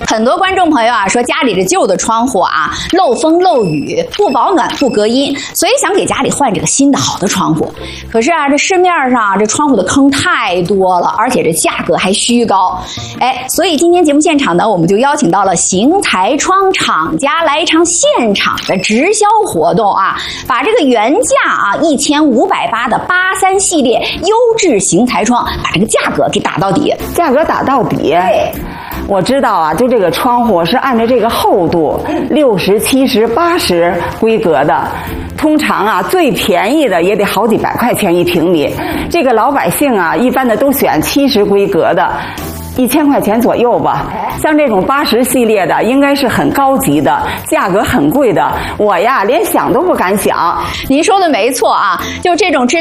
很多观众朋友啊说家里的旧的窗户啊漏风漏雨，不保暖不隔音，所以想给家里换这个新的好的窗户。可是啊，这市面上这窗户的坑太多了，而且这价格还虚高。所以今天节目现场呢，我们就邀请到了邢台窗厂家来一场现场的直销活动啊，把这个原价啊1580的83系列优质邢台窗，把这个价格给打到底。 价格打到底。对。我知道啊，就这个窗户是按照这个厚度60、70、80规格的，通常啊最便宜的也得好几百块钱一平米。这个老百姓啊，一般的都选70规格的。1000块钱左右吧，像这种80系列的，应该是很高级的，价格很贵的。我呀，连想都不敢想。 您说的没错啊，就这种质量